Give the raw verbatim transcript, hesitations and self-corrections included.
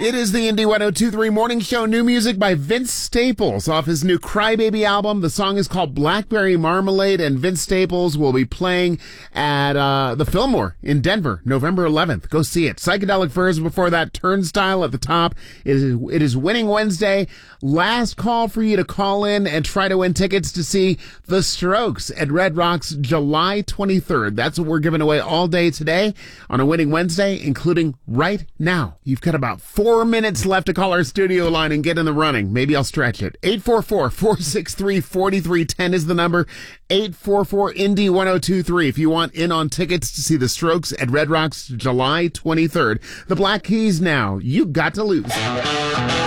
It is the Indy one oh two point three Morning Show. New music by Vince Staples off his new Crybaby album. The song is called Blackberry Marmalade, and Vince Staples will be playing at uh, the Fillmore in Denver, November eleventh. Go see it. Psychedelic Furs before that. Turnstile at the top. It is, it is Winning Wednesday. Last call for you to call in and try to win tickets to see The Strokes at Red Rocks July twenty-third. That's what we're giving away all day today on a Winning Wednesday, including right now. You've got about four minutes left to call our studio line and get in the running. Maybe I'll stretch it. eight four four, four six three, four three one zero is the number. eight four four, Indy one oh two point three if you want in on tickets to see The Strokes at Red Rocks July twenty-third. The Black Keys now. You got to lose.